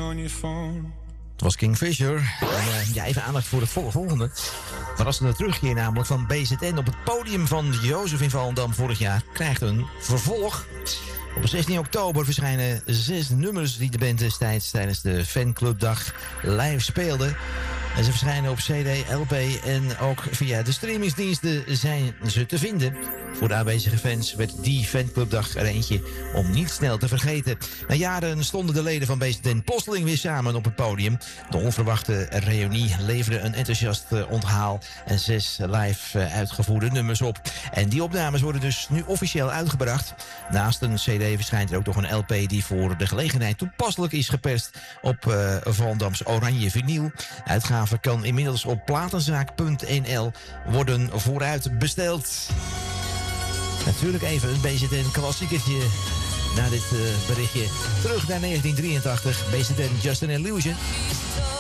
Het was Kingfisher. En, even aandacht voor het volgende. Verrassende terugkeer namelijk van BZN op het podium van Jozef in Volendam vorig jaar krijgt een vervolg. Op 16 oktober verschijnen 6 nummers die de band destijds tijdens de fanclubdag live speelde. En ze verschijnen op CD, LP en ook via de streamingsdiensten zijn ze te vinden. Voor de aanwezige fans werd die fanclubdag er eentje om niet snel te vergeten. Na jaren stonden de leden van BZN plotseling weer samen op het podium. De onverwachte reunie leverde een enthousiast onthaal en 6 live uitgevoerde nummers op. En die opnames worden dus nu officieel uitgebracht. Naast een CD verschijnt er ook nog een LP die voor de gelegenheid toepasselijk is geperst op Volendams Oranje Vinyl. Uitgave kan inmiddels op platenzaak.nl worden vooruit besteld. Natuurlijk even een BZN klassiekertje na dit berichtje. Terug naar 1983, BZN Just an Illusion.